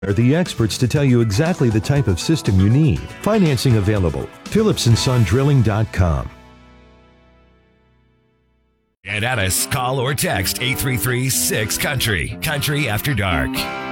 are the experts to tell you exactly the type of system you need. Financing available. PhillipsandSonDrilling.com. Get at us. Call or text 833-6-COUNTRY. Country After Dark.